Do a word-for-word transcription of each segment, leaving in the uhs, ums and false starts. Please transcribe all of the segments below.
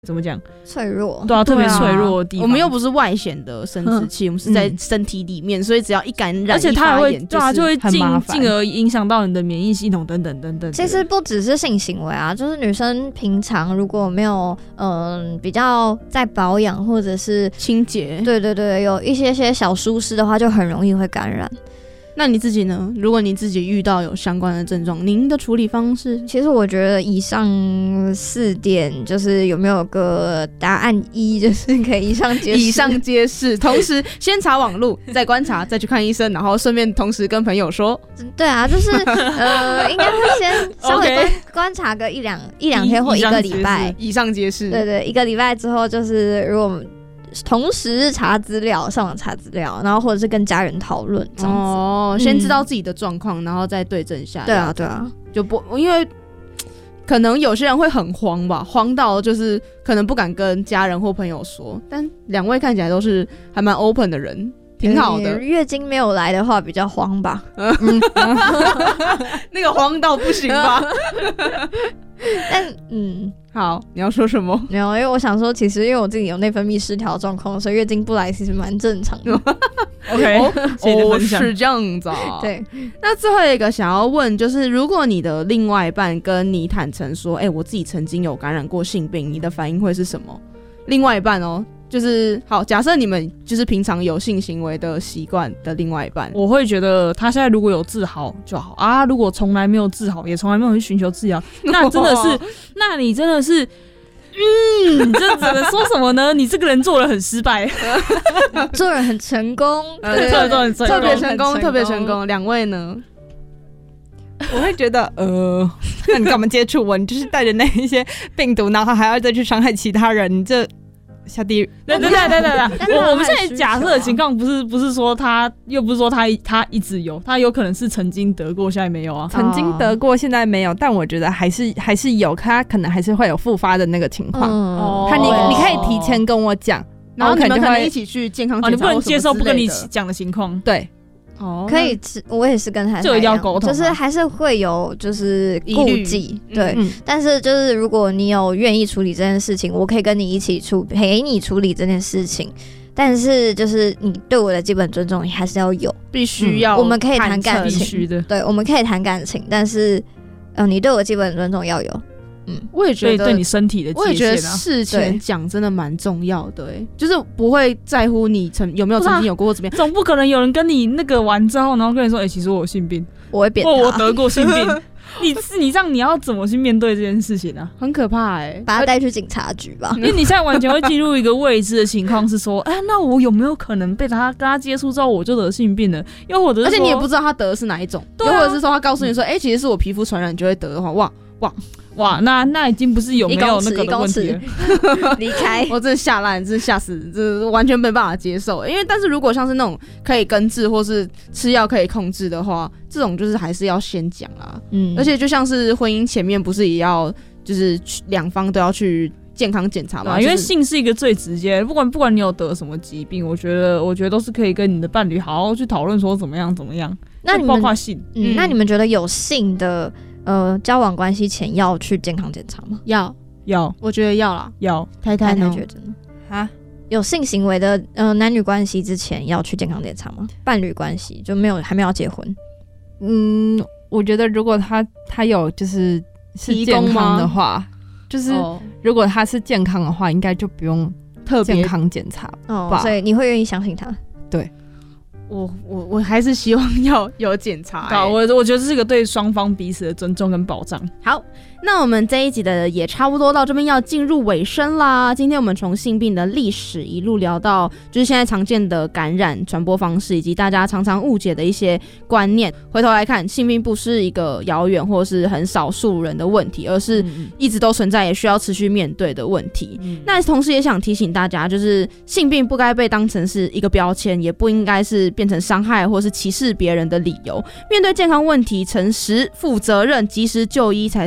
怎么讲？ 脆弱， 对啊，特别脆弱的地方。 我们又不是外显的生殖器，嗯、我们是在身体里面，所以只要一感染， 而且它还会对啊，就会进进而影响到你的免疫系统等等等等。 其实不只是性行为啊，就是女生平常如果没有嗯、呃、比较在保养或者是清洁， 对对对，有一些些小疏失的话，就很容易会感染。 那你自己呢？如果你自己遇到有相关的症状，您的处理方式？ 其实我觉得以上四点就是有没有个答案一，就是可以以上皆是。 以上皆是，同时先查网路，再观察，再去看医生，然后顺便同时跟朋友说。 对啊，就是呃，应该会先稍微观观察个一两一两天或一个礼拜。 以上皆是。 对对，一个礼拜之后，就是如果同时查资料，上网查资料，然后或者是跟家人讨论这样子。 哦，先知道自己的状况，嗯，然后再对症下药。 对啊，对啊， 就不因为可能有些人会很慌吧，慌到就是可能不敢跟家人或朋友说。但两位看起来都是还蛮 open 的人，挺好的。 月经没有来的话比较慌吧，嗯， 那个慌到不行吧？ 但嗯。 好，你要说什么？ 没有，因为我想说，其实因为我自己有内分泌失调状况，所以月经不来其实蛮正常的。 OK， 哦，是这样子啊。 对， 那最后一个想要问，就是如果你的另外一半跟你坦诚说，哎、欸，我自己曾经有感染过性病，你的反应会是什么？另外一半哦。就是好，假设你们就是平常有性行为的习惯的另外一半， 我会觉得他现在如果有治好就好啊，如果从来没有治好，也从来没有去寻求治疗，那真的是，那你真的是，嗯，这只能说什么呢？你这个人做人很失败， 做人很成功， 呃、对对对，特别成功，特别成功。两位呢？ 我会觉得，呃，那你干嘛接触我？你就是带着那一些病毒，然后还要再去伤害其他人，你这。下地狱！ 对对对对对对，我我们现在假设的情况不是不是说他，又不是说他他一直有，他有可能是曾经得过，现在没有啊。 曾经得过，现在没有，但我觉得还是还是有，他可能还是会有复发的那个情况。嗯，他你你可以提前跟我讲， 然后你们可能一起去健康检查， 哦，你不能接受不跟你讲的情况。 对。 哦，可以，我也是跟他就一定要沟通， 就是还是会有就是顾忌，对、嗯，但是就是如果你有愿意处理这件事情，我可以跟你一起处陪你处理这件事情，但是就是你对我的基本尊重，你还是要有， 必须要、嗯， 我们可以谈感情， 必须的， 对，我们可以谈感情，但是呃，你对我基本尊重要有。 嗯，我也觉得对你身体的界限、啊， 我也觉得事前讲真的蛮重要的、欸，就是不会在乎你曾有没有曾经有过怎么样， 总不可能有人跟你那个完之后，然后跟你说，哎、欸，其实我有性病， 我会扁他， 我得过性病，你你这样你要怎么去面对这件事情啊？ 很可怕哎、欸， 把他带去警察局吧， 因为你现在完全会进入一个未知的情况，是说，哎、欸，那我有没有可能被他跟他接触之后我就得性病了？又或者是， 而且你也不知道他得的是哪一种，又、啊、或者是说他告诉你说，哎、欸，其实是我皮肤传染，你就会得的话，哇哇。 哇，那那已经不是有没有那个的问题了。 离开， 我真的吓烂，真的吓死，这完全没办法接受。因为但是如果像是那种可以根治或是吃药可以控制的话，这种就是还是要先讲啊。嗯，而且就像是婚姻前面不是也要就是两方都要去健康检查嘛、就是？ 因为性是一个最直接，不管不管你有得什么疾病，我觉得我觉得都是可以跟你的伴侣好好去讨论说怎么样怎么样。 那你们包括性， 嗯，那你们觉得有性的？呃，交往关系前要去健康检查吗？ 要要， 我觉得要啦。 要， 太太呢？ 觉得呢？ 啊， 有性行为的呃男女关系之前要去健康检查吗？伴侣关系就没有，还没有要结婚。 嗯，我觉得如果他他有就是是健康的话，就是如果他是健康的话，应该就不用特别健康检查吧、 哦。所以你会愿意相信他？ 对。 我我我还是希望要有检查、欸， 我我觉得这是个对双方彼此的尊重跟保障。 好，那我们这一集的也差不多到这边要进入尾声啦。今天我们从性病的历史一路聊到，就是现在常见的感染传播方式，以及大家常常误解的一些观念。回头来看，性病不是一个遥远或是很少数人的问题，而是一直都存在，也需要持续面对的问题。嗯、那同时也想提醒大家，就是性病不该被当成是一个标签，也不应该是变成伤害或是歧视别人的理由。面对健康问题，诚实、负责任、及时就医才是对自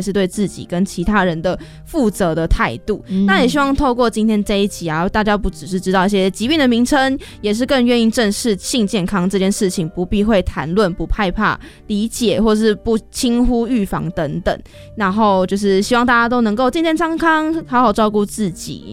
自己跟其他人的负责的态度、嗯、那也希望透过今天这一集啊，大家不只是知道一些疾病的名称，也是更愿意正视性健康这件事情，不避讳谈论，不害怕理解，或是不轻忽预防等等，然后就是希望大家都能够健健康康好好照顾自己。